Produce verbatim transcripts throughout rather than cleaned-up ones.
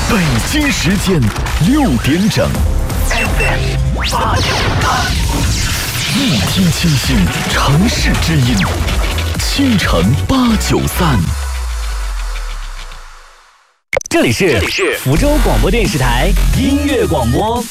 北京时间六点整 ，F M 八九三，一听清新城市之音，倾城八九三。 这里是福州广播电视台音乐广播。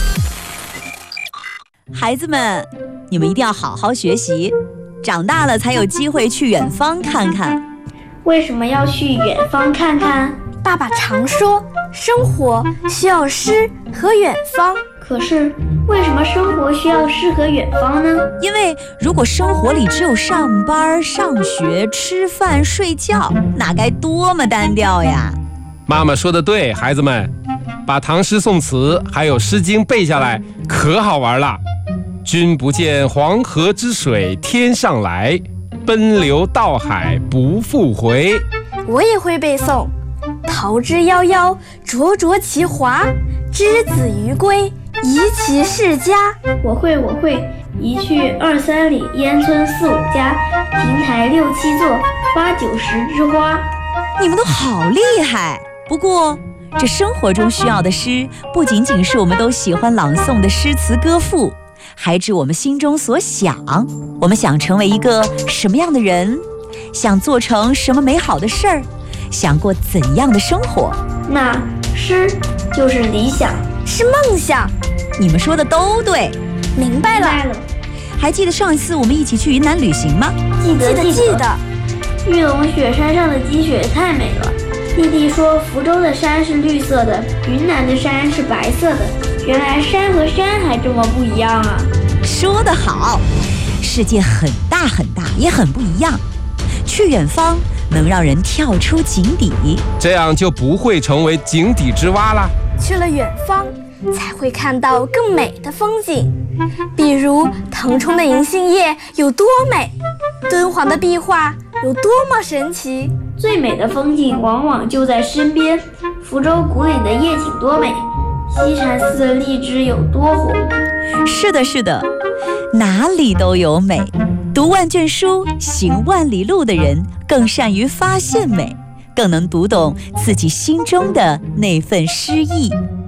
孩子们，你们一定要好好学习，长大了才有机会去远方看看。 为什么要去远方看看？ 爸爸常说，生活需要诗和远方。 可是，为什么生活需要诗和远方呢？ 因为如果生活里只有上班、上学、吃饭、睡觉，那该多么单调呀！ 妈妈说的对，孩子们，把唐诗宋词还有诗经背下来，可好玩了。君不见黄河之水天上来，奔流到海不复回。 我也会背诵，桃之夭夭，灼灼其华，之子于归，宜其室家。 我会我会，一去二三里，烟村四五家，亭台六七座，八九十枝花。 你们都好厉害！不过，这生活中需要的诗，不仅仅是我们都喜欢朗诵的诗词歌赋，还指我们心中所想。我们想成为一个什么样的人？想做成什么美好的事儿？想过怎样的生活？ 那诗就是理想， 是梦想。 你们说的都对， 明白了。 还记得上一次我们一起去云南旅行吗？ 记得记得记得。 玉龙雪山上的积雪太美了。弟弟说福州的山是绿色的，云南的山是白色的。原来山和山还这么不一样啊！ 说得好，世界很大很大，也很不一样。去远方能让人跳出井底， 这样就不会成为井底之蛙啦。 去了远方，才会看到更美的风景，比如腾冲的银杏叶有多美，敦煌的壁画有多么神奇。 最美的风景往往就在身边。福州古岭的夜景多美，西禅寺的荔枝有多红。 是的，是的，哪里都有美。读万卷书，行万里路的人，更善于发现美，更能读懂自己心中的那份诗意。